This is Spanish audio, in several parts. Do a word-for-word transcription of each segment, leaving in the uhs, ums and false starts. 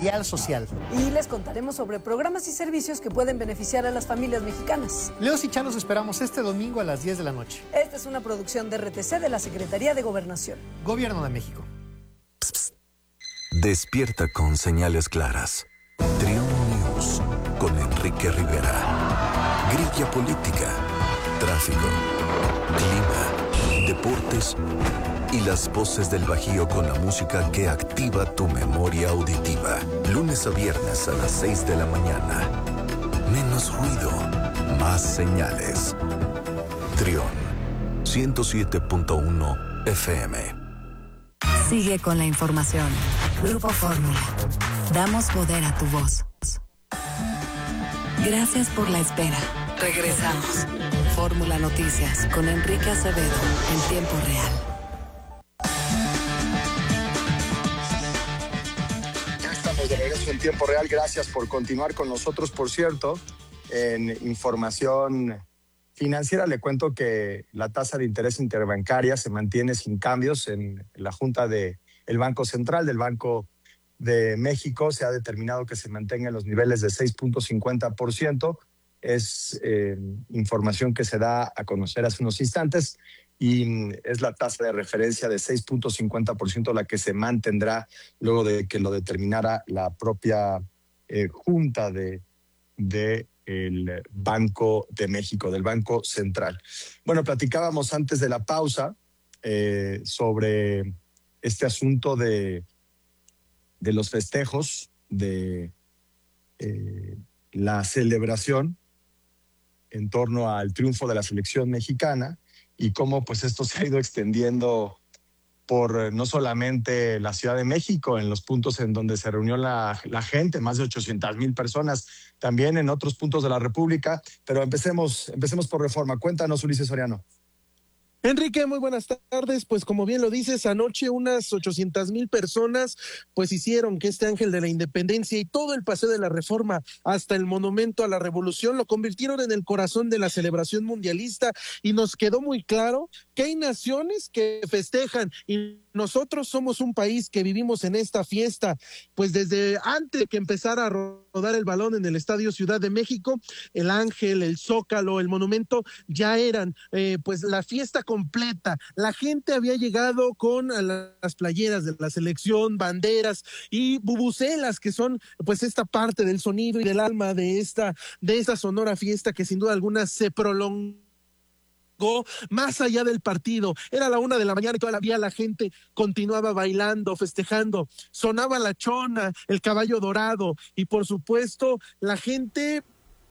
Dial Social. Y les contaremos sobre programas y servicios que pueden beneficiar a las familias mexicanas. Leos y Chá los esperamos este domingo a las diez de la noche. Esta es una producción de R T C de la Secretaría de Gobernación. Gobierno de México. Psst, psst. Despierta con señales claras. Triunfo News con Enrique Rivera. Grilla política, tráfico, clima, deportes y las voces del Bajío con la música que activa tu memoria auditiva. Lunes a viernes a las seis de la mañana. Menos ruido, más señales. Trión, ciento siete punto uno F M. Sigue con la información. Grupo Fórmula. Damos poder a tu voz. Gracias por la espera. Regresamos. Fórmula Noticias con Enrique Acevedo en tiempo real. De regreso en tiempo real, gracias por continuar con nosotros. Por cierto, en información financiera le cuento que la tasa de interés interbancaria se mantiene sin cambios en la Junta del Banco Central del Banco de México. Se ha determinado que se mantenga en los niveles de seis punto cincuenta por ciento. Es eh, información que se da a conocer hace unos instantes. Y es la tasa de referencia de seis punto cincuenta por ciento la que se mantendrá luego de que lo determinara la propia eh, Junta de, de el Banco de México, del Banco Central. Bueno, platicábamos antes de la pausa eh, sobre este asunto de, de los festejos, de eh, la celebración en torno al triunfo de la selección mexicana, y cómo pues esto se ha ido extendiendo por no solamente la Ciudad de México, en los puntos en donde se reunió la, la gente, más de ochocientas mil personas, también en otros puntos de la República. Pero empecemos, empecemos por Reforma. Cuéntanos, Ulises Soriano. Enrique, muy buenas tardes. Pues como bien lo dices, anoche unas ochocientas mil personas pues hicieron que este ángel de la independencia y todo el paseo de la Reforma hasta el monumento a la Revolución lo convirtieron en el corazón de la celebración mundialista, y nos quedó muy claro que hay naciones que festejan y nosotros somos un país que vivimos en esta fiesta. Pues desde antes de que empezara a rodar el balón en el Estadio Ciudad de México, el ángel, el zócalo, el monumento ya eran eh, pues la fiesta completa. La gente había llegado con las playeras de la selección, banderas y bubucelas, que son pues esta parte del sonido y del alma de esta, de esta sonora fiesta que sin duda alguna se prolongó más allá del partido. Era la una de la mañana y todavía la gente continuaba bailando, festejando. Sonaba la chona, el caballo dorado y por supuesto la gente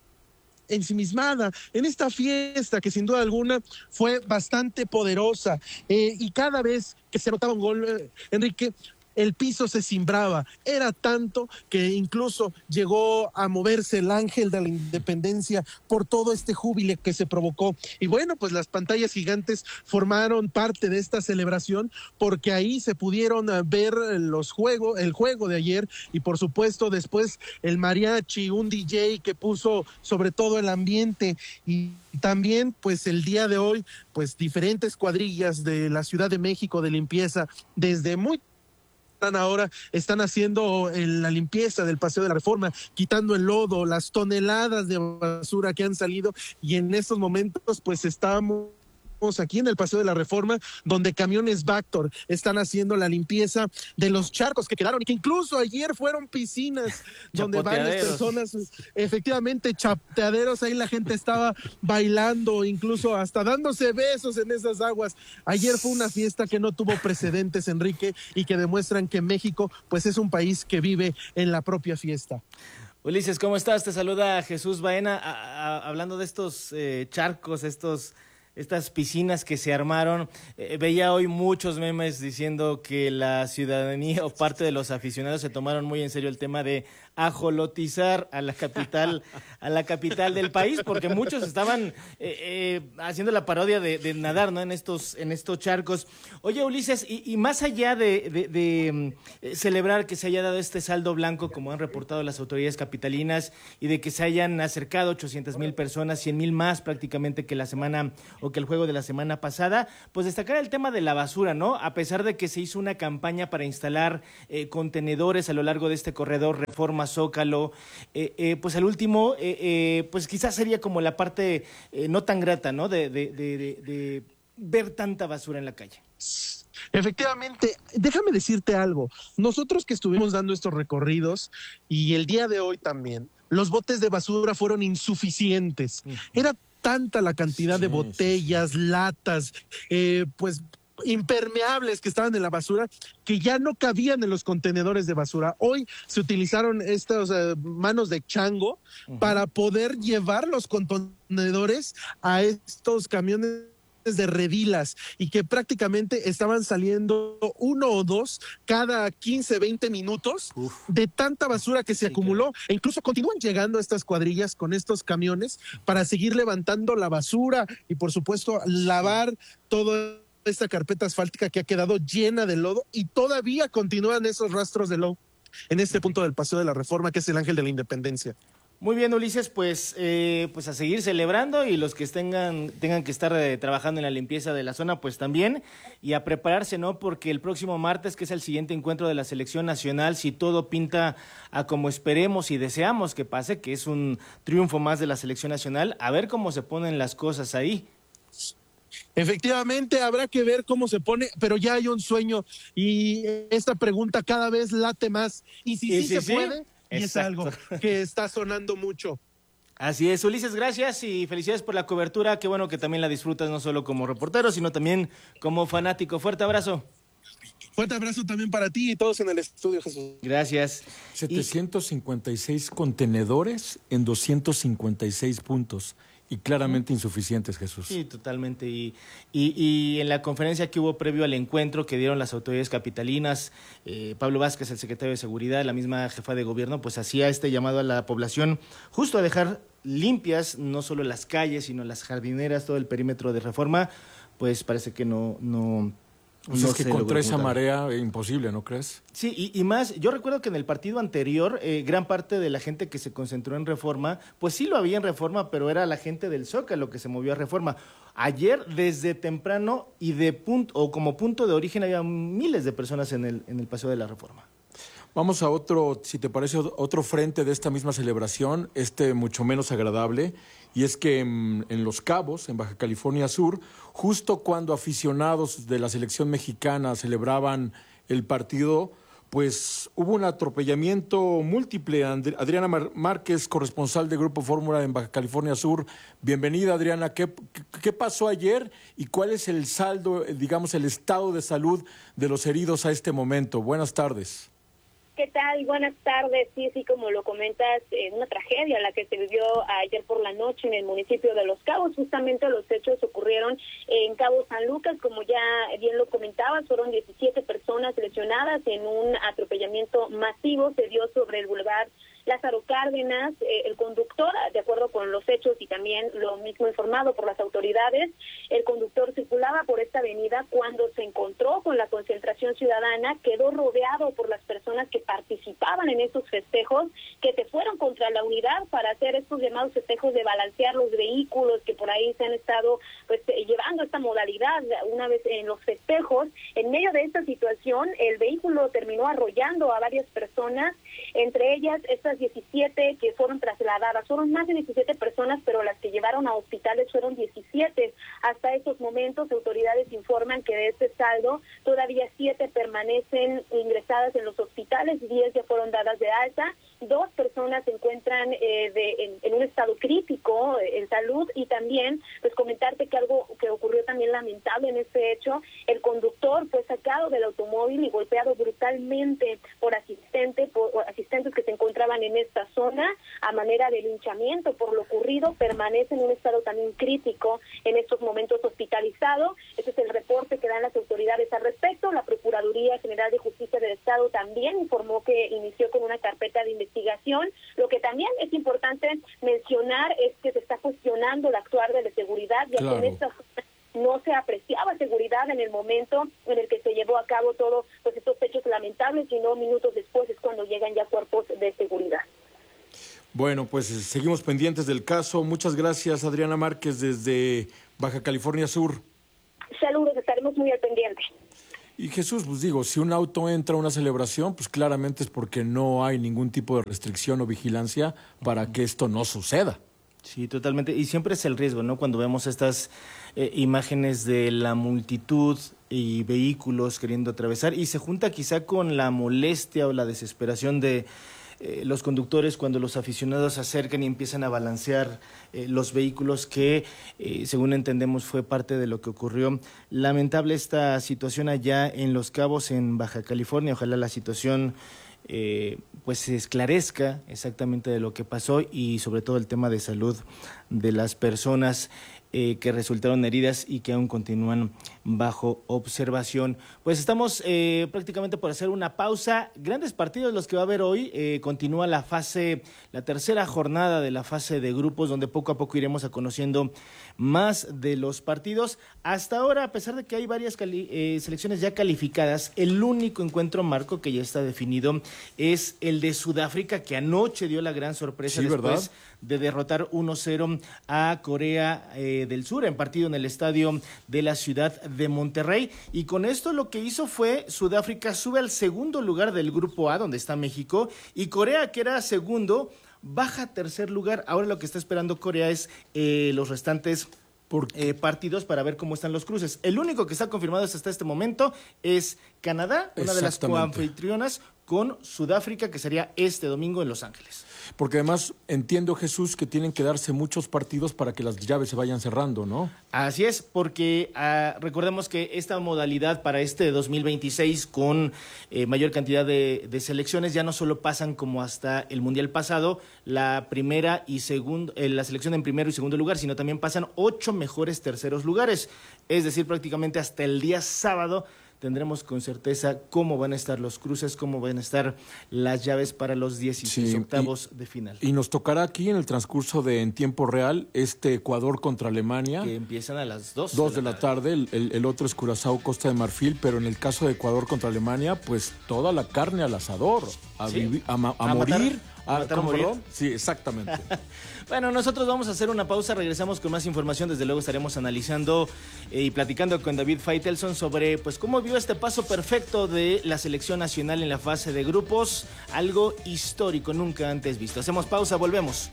ensimismada en esta fiesta que sin duda alguna fue bastante poderosa, eh, y cada vez que se anotaba un gol, eh, Enrique, el piso se cimbraba. Era tanto que incluso llegó a moverse el ángel de la independencia por todo este júbilo que se provocó. Y bueno, pues las pantallas gigantes formaron parte de esta celebración, porque ahí se pudieron ver los juegos, el juego de ayer, y por supuesto después el mariachi, un D J que puso sobre todo el ambiente. Y también pues el día de hoy pues diferentes cuadrillas de la Ciudad de México de limpieza desde muy ahora están haciendo la limpieza del Paseo de la Reforma, quitando el lodo, las toneladas de basura que han salido, y en estos momentos pues estamos aquí en el Paseo de la Reforma, donde camiones Vactor están haciendo la limpieza de los charcos que quedaron, y que incluso ayer fueron piscinas donde varias personas, efectivamente chapeaderos, ahí la gente estaba bailando, incluso hasta dándose besos en esas aguas. Ayer fue una fiesta que no tuvo precedentes, Enrique, y que demuestran que México pues es un país que vive en la propia fiesta. Ulises, ¿cómo estás? Te saluda Jesús Baena, a, a, hablando de estos eh, charcos, estos estas piscinas que se armaron. Eh, veía hoy muchos memes diciendo que la ciudadanía o parte de los aficionados se tomaron muy en serio el tema de ajolotizar a la capital, a la capital del país, porque muchos estaban eh, eh, haciendo la parodia de, de nadar, ¿no? En estos, en estos charcos. Oye, Ulises, y, y más allá de, de, de eh, celebrar que se haya dado este saldo blanco, como han reportado las autoridades capitalinas, y de que se hayan acercado ochocientas mil personas, cien mil más prácticamente que la semana o que el juego de la semana pasada. Pues destacar el tema de la basura, ¿no? A pesar de que se hizo una campaña para instalar eh, contenedores a lo largo de este corredor Reforma Zócalo, eh, eh, pues al último, eh, eh, pues quizás sería como la parte eh, no tan grata, ¿no? De, de, de, de, de ver tanta basura en la calle. Efectivamente, déjame decirte algo. Nosotros que estuvimos dando estos recorridos y el día de hoy también, los botes de basura fueron insuficientes. Uh-huh. Era tanta la cantidad sí, de botellas, sí, sí. latas, eh, pues impermeables que estaban en la basura que ya no cabían en los contenedores de basura. Hoy se utilizaron estas uh, manos de chango uh-huh. para poder llevar los contenedores a estos camiones de redilas y que prácticamente estaban saliendo uno o dos cada quince, veinte minutos Uf. de tanta basura que se sí, acumuló claro. e incluso continúan llegando estas cuadrillas con estos camiones para seguir levantando la basura y por supuesto lavar toda esta carpeta asfáltica que ha quedado llena de lodo y todavía continúan esos rastros de lodo en este punto del Paseo de la Reforma, que es el Ángel de la Independencia. Muy bien, Ulises, pues eh, pues a seguir celebrando y los que tengan, tengan que estar eh, trabajando en la limpieza de la zona, pues también, y a prepararse, ¿no? Porque el próximo martes, que es el siguiente encuentro de la selección nacional, si todo pinta a como esperemos y deseamos que pase, que es un triunfo más de la selección nacional, a ver cómo se ponen las cosas ahí. Efectivamente, habrá que ver cómo se pone, pero ya hay un sueño y esta pregunta cada vez late más. ¿Y si ¿Y sí si se sí? puede? Y Exacto. es algo que está sonando mucho. Así es, Ulises, gracias y felicidades por la cobertura. Qué bueno que también la disfrutas no solo como reportero, sino también como fanático. Fuerte abrazo. Fuerte abrazo también para ti y todos en el estudio, Jesús. Gracias. setecientos cincuenta y seis contenedores en doscientos cincuenta y seis puntos. Y claramente insuficientes, Jesús. Sí, totalmente. Y, y, y en la conferencia que hubo previo al encuentro que dieron las autoridades capitalinas, eh, Pablo Vázquez, el secretario de Seguridad, la misma jefa de gobierno, pues hacía este llamado a la población justo a dejar limpias no solo las calles, sino las jardineras, todo el perímetro de Reforma, pues parece que no... no Pues no es que contra esa marea es imposible, ¿no crees? Sí, y, y más, yo recuerdo que en el partido anterior, eh, gran parte de la gente que se concentró en Reforma, pues sí lo había en Reforma, pero era la gente del Zócalo que se movió a Reforma. Ayer, desde temprano y de punto, o como punto de origen, había miles de personas en el, en el Paseo de la Reforma. Vamos a otro, si te parece, otro frente de esta misma celebración, este mucho menos agradable, y es que en, en Los Cabos, en Baja California Sur, justo cuando aficionados de la selección mexicana celebraban el partido, pues hubo un atropellamiento múltiple. Adriana Mar- Márquez, corresponsal de Grupo Fórmula en Baja California Sur. Bienvenida, Adriana. ¿Qué, qué pasó ayer y cuál es el saldo, digamos, el estado de salud de los heridos a este momento? Buenas tardes. ¿Qué tal? Buenas tardes. Sí, sí, como lo comentas, eh, una tragedia la que se vivió ayer por la noche en el municipio de Los Cabos. Justamente los hechos ocurrieron en Cabo San Lucas, como ya bien lo comentabas, fueron diecisiete personas lesionadas en un atropellamiento masivo. Se dio sobre el bulevar Lázaro Cárdenas. Eh, el conductor, de acuerdo con los hechos y también lo mismo informado por las autoridades, el conductor circulaba por esta avenida cuando se encontró con la concentración ciudadana, quedó rodeado por las personas que participaban en estos festejos, que se fueron contra la unidad para hacer estos llamados festejos de balancear los vehículos que por ahí se han estado pues llevando esta modalidad una vez en los festejos. En medio de esta situación, el vehículo terminó arrollando a varias personas, entre ellas estas diecisiete que fueron trasladadas. Fueron más de diecisiete personas, pero las que llevaron a hospitales fueron diecisiete. Hasta estos momentos, autoridades informan que de este saldo, todavía siete permanecen ingresadas en los hospitales, diez ya fueron dadas de alta, dos personas se encuentran eh, de, en, en un estado crítico eh, en salud, y también pues comentarte que algo que ocurrió también lamentable en este hecho, el conductor fue sacado del automóvil y golpeado brutalmente por asistente, por, por asistentes que se encontraban en esta zona a manera de linchamiento. Por lo ocurrido, permanece en un estado también crítico, en estos momentos hospitalizado. Ese es el reporte que dan las autoridades al respecto. La Procuraduría General de Justicia del Estado también informó que inició con una carpeta de investigación. Lo que también es importante mencionar es que se está cuestionando el actuar de la seguridad, ya claro. que en esta zona no se apreciaba seguridad en el momento en el que se llevó a cabo todos pues, estos hechos lamentables, sino minutos después es cuando llegan ya cuerpos de seguridad. Bueno, pues seguimos pendientes del caso. Muchas gracias, Adriana Márquez, desde Baja California Sur. Saludos, estaremos muy al pendiente. Y Jesús, pues digo, si un auto entra a una celebración, pues claramente es porque no hay ningún tipo de restricción o vigilancia para que esto no suceda. Sí, totalmente. Y siempre es el riesgo, ¿no? Cuando vemos estas eh, imágenes de la multitud y vehículos queriendo atravesar, y se junta quizá con la molestia o la desesperación de eh, los conductores cuando los aficionados se acercan y empiezan a balancear eh, los vehículos, que eh, según entendemos fue parte de lo que ocurrió. Lamentable esta situación allá en Los Cabos, en Baja California. Ojalá la situación Eh, pues se esclarezca exactamente de lo que pasó, y sobre todo el tema de salud de las personas eh, que resultaron heridas y que aún continúan bajo observación. Pues estamos eh, prácticamente por hacer una pausa. Grandes partidos los que va a haber hoy. Eh, continúa la fase, la tercera jornada de la fase de grupos, donde poco a poco iremos a conociendo más de los partidos. Hasta ahora, a pesar de que hay varias cali- eh, selecciones ya calificadas, el único encuentro, Marco, que ya está definido es el de Sudáfrica, que anoche dio la gran sorpresa, sí, después ¿verdad?, de derrotar uno cero a Corea eh, del Sur en partido en el estadio de la ciudad de Monterrey. Y con esto lo que hizo fue Sudáfrica sube al segundo lugar del grupo A, donde está México, y Corea, que era segundo, baja a tercer lugar. Ahora lo que está esperando Corea es eh, los restantes Por, eh, partidos para ver cómo están los cruces. El único que está confirmado hasta este momento es Canadá, una de las coanfitrionas, con Sudáfrica, que sería este domingo en Los Ángeles. Porque además entiendo, Jesús, que tienen que darse muchos partidos para que las llaves se vayan cerrando, ¿no? Así es, porque uh, recordemos que esta modalidad para este dos mil veintiséis, con eh, mayor cantidad de, de selecciones, ya no solo pasan como hasta el Mundial pasado, la primera y segundo, eh, la selección en primero y segundo lugar, sino también pasan ocho mejores terceros lugares. Es decir, prácticamente hasta el día sábado tendremos con certeza cómo van a estar los cruces, cómo van a estar las llaves para los dieciséis sí, octavos y, de final. Y nos tocará aquí en el transcurso de En Tiempo Real este Ecuador contra Alemania. Que empiezan a las dos. Dos de la tarde, el, el, el otro es Curazao, Costa de Marfil, pero en el caso de Ecuador contra Alemania, pues toda la carne al asador, a, ¿sí? vivir, a, a, a, a morir. ¿A matar, a morir? Perdón? Sí, exactamente. Bueno, nosotros vamos a hacer una pausa, regresamos con más información. Desde luego estaremos analizando eh, y platicando con David Faitelson sobre pues cómo vio este paso perfecto de la selección nacional en la fase de grupos, algo histórico, nunca antes visto. Hacemos pausa, volvemos.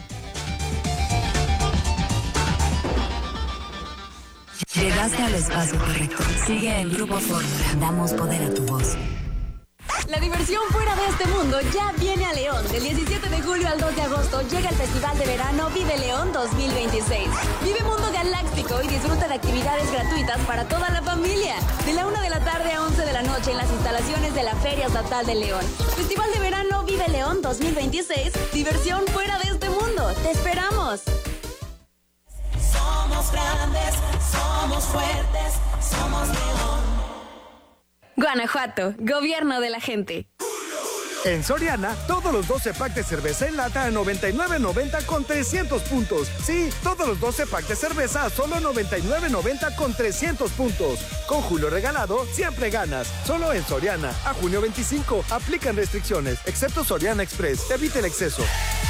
Llegaste al espacio correcto. Sigue el Grupo Fórmula. Damos poder a tu voz. La diversión fuera de este mundo ya viene a León. Del diecisiete de julio al dos de agosto llega el Festival de Verano Vive León dos mil veintiséis. Vive Mundo Galáctico y disfruta de actividades gratuitas para toda la familia. De la una de la tarde a once de la noche en las instalaciones de la Feria Estatal de León. Festival de Verano Vive León dos mil veintiséis. Diversión fuera de este mundo. ¡Te esperamos! Somos grandes, somos fuertes, somos León. Guanajuato, gobierno de la gente. En Soriana, todos los doce packs de cerveza en lata a noventa y nueve noventa con trescientos puntos. Sí, todos los doce packs de cerveza a solo noventa y nueve noventa con trescientos puntos. Con Julio regalado, siempre ganas. Solo en Soriana. A junio veinticinco, aplican restricciones, excepto Soriana Express. Evite el exceso.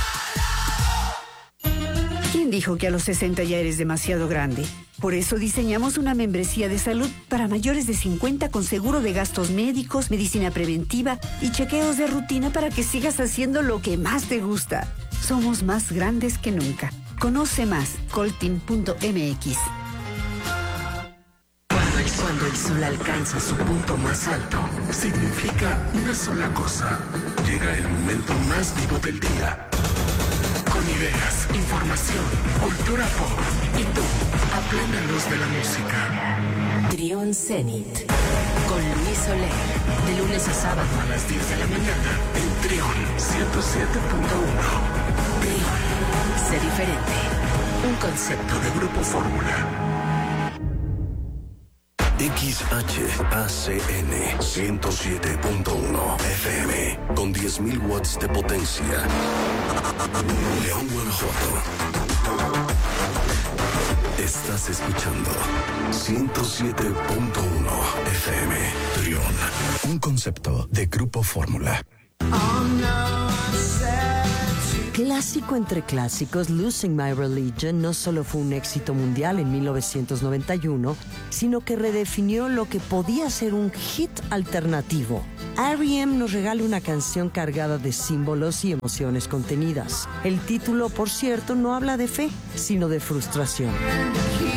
¿Quién dijo que a los sesenta ya eres demasiado grande? Por eso diseñamos una membresía de salud para mayores de cincuenta con seguro de gastos médicos, medicina preventiva y chequeos de rutina para que sigas haciendo lo que más te gusta. Somos más grandes que nunca. Conoce más, coltin punto m x. Cuando el, cuando el sol alcanza su punto más alto, significa una sola cosa. Llega el momento más vivo del día. Con ideas, información, cultura pop y tú, a plena luz de la música. Trión Zenit, con Luis Soler, de lunes a sábado a las diez de la mañana en Trión ciento siete punto uno. Trión, sé diferente. Un concepto de Grupo Fórmula. X H A C N ciento siete punto uno F M con diez mil watts de potencia. León, Guanajuato. Estás escuchando ciento siete punto uno F M. Trión, un concepto de Grupo Fórmula. Oh no, I said to Clásico entre clásicos, Losing My Religion no solo fue un éxito mundial en mil novecientos noventa y uno, sino que redefinió lo que podía ser un hit alternativo. R E M nos regala una canción cargada de símbolos y emociones contenidas. El título, por cierto, no habla de fe, sino de frustración.